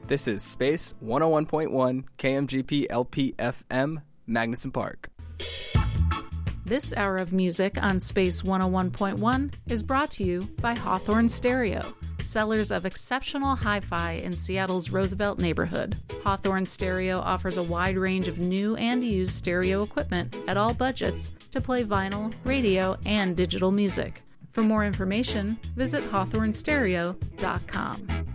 This is Space 101.1 KMGP LP FM, Magnuson Park. This hour of music on Space 101.1 is brought to you by Hawthorne Stereo, sellers of exceptional hi-fi in Seattle's Roosevelt neighborhood. Hawthorne Stereo offers a wide range of new and used stereo equipment at all budgets to play vinyl, radio, and digital music. For more information, visit hawthornestereo.com.